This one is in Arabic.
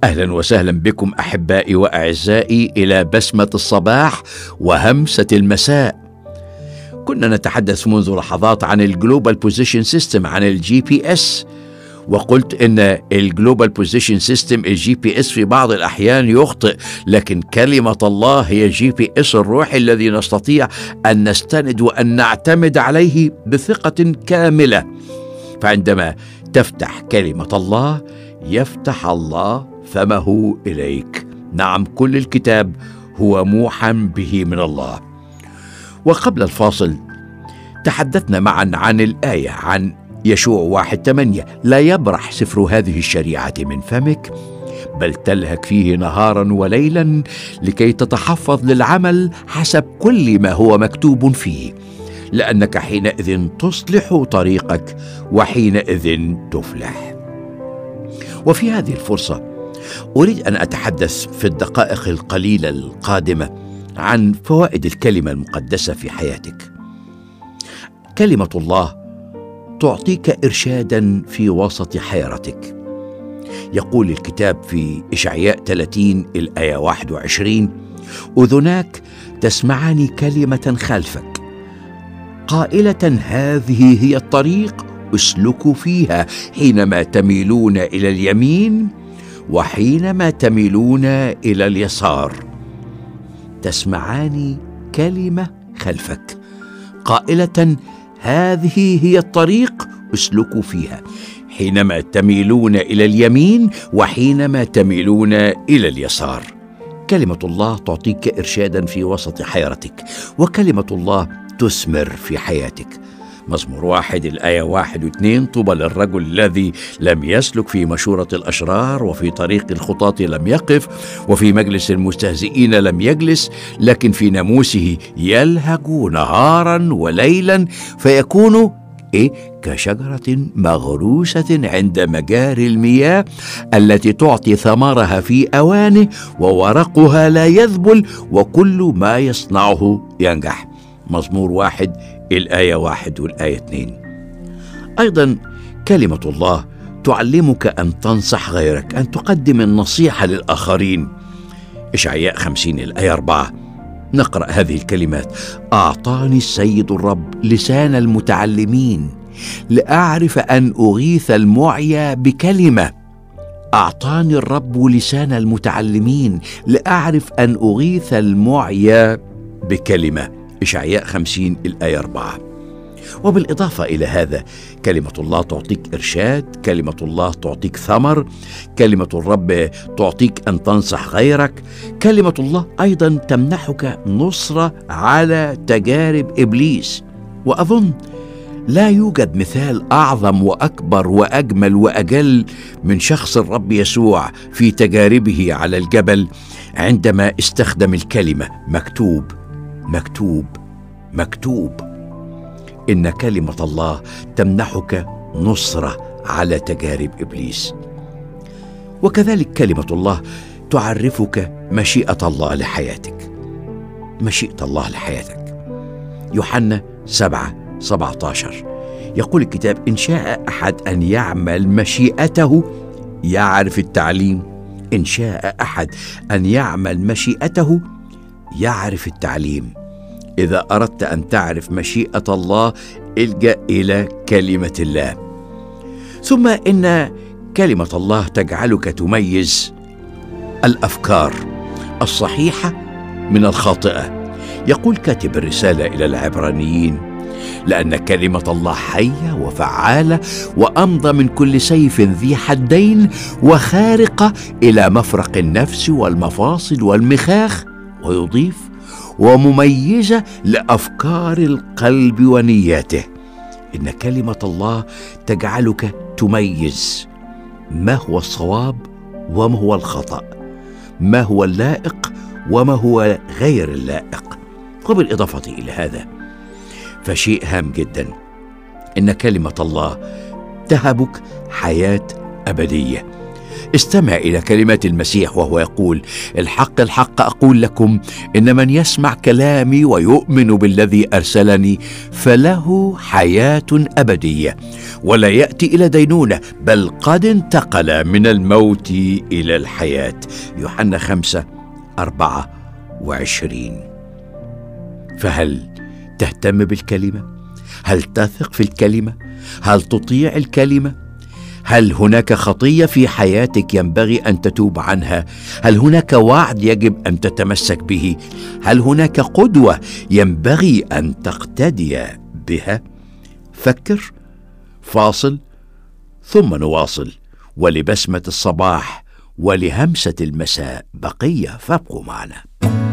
أهلا وسهلا بكم أحبائي وأعزائي إلى بسمة الصباح وهمسة المساء. كنا نتحدث منذ لحظات عن الجلوبال بوزيشن سيستم، عن الجي بي اس، وقلت إن الجلوبال بوزيشن سيستم الجي بي اس في بعض الأحيان يخطئ، لكن كلمة الله هي الجي بي اس الروحي الذي نستطيع أن نستند وأن نعتمد عليه بثقة كاملة. فعندما تفتح كلمة الله يفتح الله فمه إليك. نعم، كل الكتاب هو موحى به من الله. وقبل الفاصل تحدثنا معا عن الآية، عن يشوع 1:8: لا يبرح سفر هذه الشريعة من فمك، بل تلهك فيه نهارا وليلا لكي تتحفظ للعمل حسب كل ما هو مكتوب فيه، لأنك حينئذ تصلح طريقك وحينئذ تفلح. وفي هذه الفرصة أريد أن أتحدث في الدقائق القليلة القادمة عن فوائد الكلمة المقدسة في حياتك. كلمة الله تعطيك إرشادا في وسط حيرتك. يقول الكتاب في إشعياء 30 الآية 21: أذناك تسمعان كلمة خلفك قائلة هذه هي الطريق اسلكوا فيها، حينما تميلون إلى اليمين وحينما تميلون إلى اليسار. تسمعان كلمة خلفك قائلة هذه هي الطريق اسلكوا فيها، حينما تميلون إلى اليمين وحينما تميلون إلى اليسار. كلمة الله تعطيك إرشادا في وسط حيرتك، وكلمة الله تثمر في حياتك. مزمور 1 الآية 1 و2: طوبى للرجل الذي لم يسلك في مشورة الأشرار، وفي طريق الخطاة لم يقف، وفي مجلس المستهزئين لم يجلس، لكن في ناموسه يلهج نهارا وليلا، فيكون كشجرة مغروسة عند مجاري المياه، التي تعطي ثمرها في أوانه، وورقها لا يذبل، وكل ما يصنعه ينجح. مزمور 1 الآية 1 والآية 2. أيضا كلمة الله تعلمك أن تنصح غيرك، أن تقدم النصيحة للآخرين. إشعياء 50 الآية 4 نقرأ هذه الكلمات: أعطاني السيد الرب لسان المتعلمين لأعرف أن أغيث المعيا بكلمة. أعطاني الرب لسان المتعلمين لأعرف أن أغيث المعيا بكلمة. إشعياء 50 الآية 4. وبالإضافة إلى هذا كلمة الله تعطيك إرشاد، كلمة الله تعطيك ثمر، كلمة الرب تعطيك أن تنصح غيرك. كلمة الله أيضا تمنحك نصرة على تجارب إبليس. وأظن لا يوجد مثال أعظم وأكبر وأجمل وأجل من شخص الرب يسوع في تجاربه على الجبل، عندما استخدم الكلمة: مكتوب مكتوب مكتوب. إن كلمة الله تمنحك نصرة على تجارب إبليس. وكذلك كلمة الله تعرفك مشيئة الله لحياتك. مشيئة الله لحياتك. يوحنا 7:17 يقول الكتاب: إن شاء أحد أن يعمل مشيئته يعرف التعليم. إن شاء أحد أن يعمل مشيئته يعرف التعليم. إذا أردت أن تعرف مشيئة الله الجأ إلى كلمة الله. ثم إن كلمة الله تجعلك تميز الأفكار الصحيحة من الخاطئة. يقول كاتب الرسالة إلى العبرانيين: لأن كلمة الله حية وفعالة وأمضى من كل سيف ذي حدين، وخارقة إلى مفرق النفس والمفاصل والمخاخ، ويضيف: ومميزة لأفكار القلب ونياته. إن كلمة الله تجعلك تميز ما هو الصواب وما هو الخطأ، ما هو اللائق وما هو غير اللائق. وبالإضافة إلى هذا فشيء هام جدا، إن كلمة الله تهبك حياة أبدية. استمع إلى كلمات المسيح وهو يقول: الحق الحق أقول لكم، إن من يسمع كلامي ويؤمن بالذي أرسلني فله حياة أبدية، ولا يأتي إلى دينونة، بل قد انتقل من الموت إلى الحياة. يوحنا 5:24. فهل تهتم بالكلمة؟ هل تثق في الكلمة؟ هل تطيع الكلمة؟ هل هناك خطية في حياتك ينبغي أن تتوب عنها؟ هل هناك وعد يجب أن تتمسك به؟ هل هناك قدوة ينبغي أن تقتدي بها؟ فكر، فاصل، ثم نواصل. ولبسمة الصباح ولهمسة المساء بقية، فابقوا معنا.